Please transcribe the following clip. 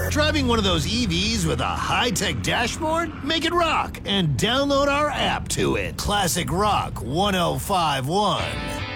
car? Driving one of those EVs with a high-tech dashboard? Make it rock and download our app to it. Classic Rock 1051.